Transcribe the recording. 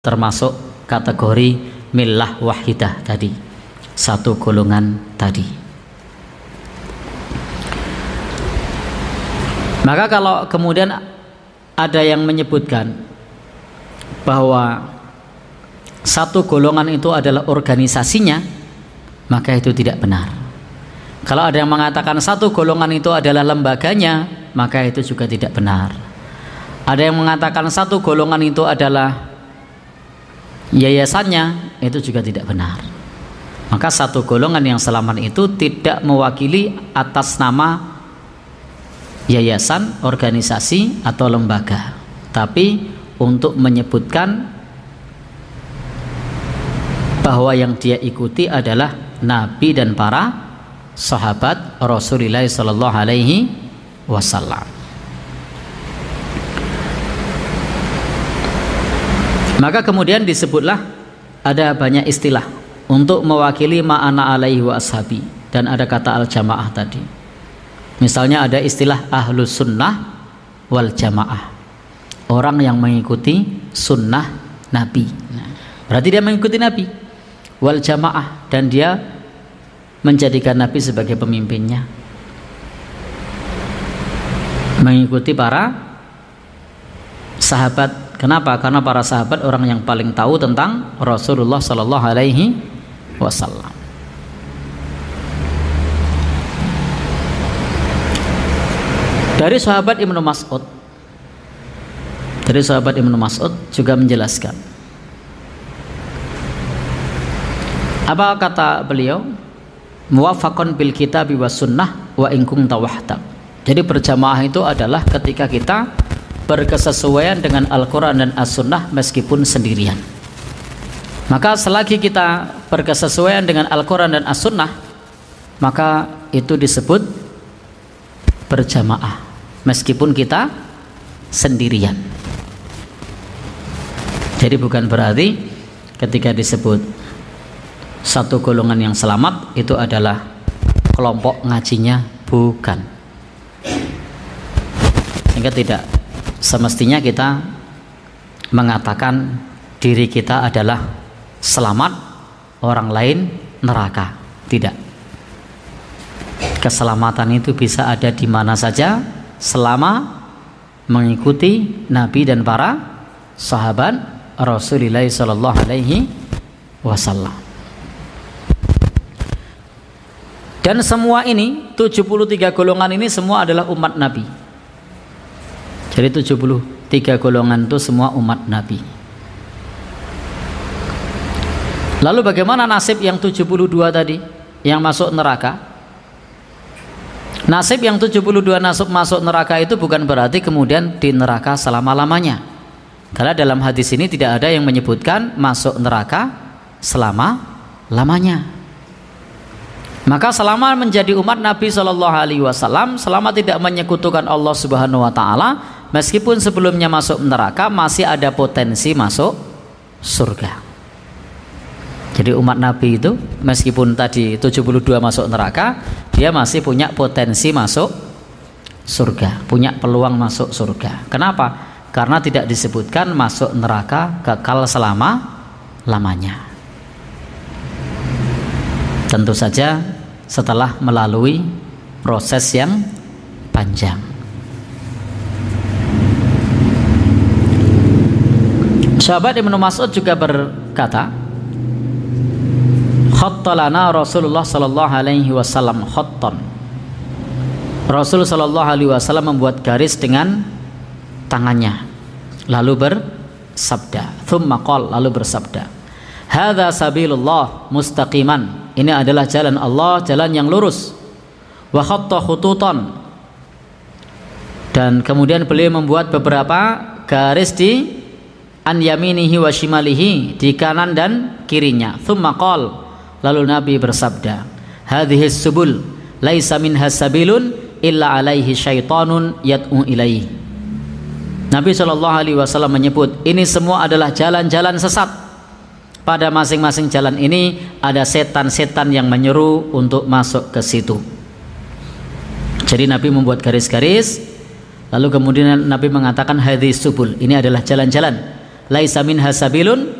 termasuk kategori millah wahidah tadi, satu golongan tadi. Maka kalau kemudian ada yang menyebutkan bahwa satu golongan itu adalah organisasinya, maka itu tidak benar. Kalau ada yang mengatakan satu golongan itu adalah lembaganya, maka itu juga tidak benar. Ada yang mengatakan satu golongan itu adalah yayasannya, itu juga tidak benar. Maka satu golongan yang selamat itu tidak mewakili atas nama yayasan, organisasi atau lembaga, tapi untuk menyebutkan bahwa yang dia ikuti adalah Nabi dan para sahabat Rasulullah sallallahu alaihi wasallam. Maka kemudian disebutlah ada banyak istilah untuk mewakili ma'ana alaihi wa ashabi, dan ada kata al-jamaah tadi. Misalnya ada istilah ahlus sunnah wal jamaah, orang yang mengikuti sunnah Nabi. Nah, berarti dia mengikuti Nabi. Wal jamaah, dan dia menjadikan Nabi sebagai pemimpinnya, mengikuti para sahabat. Kenapa? Karena para sahabat orang yang paling tahu tentang Rasulullah sallallahu alaihi wasallam. Dari sahabat Ibnu Mas'ud juga menjelaskan. Apa kata beliau? Muwafaqun bil kitabi was sunnah wa in kunta wahdak. Jadi berjamaah itu adalah ketika kita berkesesuaian dengan Al-Quran dan As-Sunnah meskipun sendirian. Maka selagi kita berkesesuaian dengan Al-Quran dan As-Sunnah, maka itu disebut berjamaah meskipun kita sendirian. Jadi bukan berarti ketika disebut satu golongan yang selamat itu adalah kelompok ngajinya, bukan. Sehingga tidak semestinya kita mengatakan diri kita adalah selamat, orang lain neraka. Tidak. Keselamatan itu bisa ada di mana saja selama mengikuti Nabi dan para sahabat Rasulullah sallallahu alaihi wasallam. Dan semua ini 73 golongan ini semua adalah umat Nabi. Jadi 73 golongan itu semua umat Nabi. Lalu bagaimana nasib yang 72 tadi yang masuk neraka? Nasib yang 72 masuk neraka itu bukan berarti kemudian di neraka selama-lamanya. Karena dalam hadis ini tidak ada yang menyebutkan masuk neraka selama-lamanya. Maka selama menjadi umat Nabi sallallahu alaihi wasallam, selama tidak menyekutukan Allah Subhanahu wa taala, meskipun sebelumnya masuk neraka, masih ada potensi masuk surga. Jadi umat Nabi itu meskipun tadi 72 masuk neraka, dia masih punya potensi masuk surga, punya peluang masuk surga. Kenapa? Karena tidak disebutkan masuk neraka kekal selama-lamanya. Tentu saja setelah melalui proses yang panjang. Sahabat Ibnu Mas'ud juga berkata, khattalana Rasulullah sallallahu alaihi wasallam khattan. Rasul sallallahu alaihi wasallam membuat garis dengan tangannya, lalu bersabda, thumma qala, lalu bersabda, hadza sabilullah mustaqiman. Ini adalah jalan Allah, jalan yang lurus. Wa khatta khututan. Dan kemudian beliau membuat beberapa garis di an yaminihi wa shimalihi, di kanan dan kirinya. Tsumma qala, lalu Nabi bersabda, hadhihi subul laisa minha sabilun illa alaihi syaitanun yad'u ilaihi. Nabi SAW menyebut, ini semua adalah jalan-jalan sesat. Pada masing-masing jalan ini ada setan-setan yang menyeru untuk masuk ke situ. Jadi Nabi membuat garis-garis, lalu kemudian Nabi mengatakan hadis subul, ini adalah jalan-jalan. laisa minha sabilun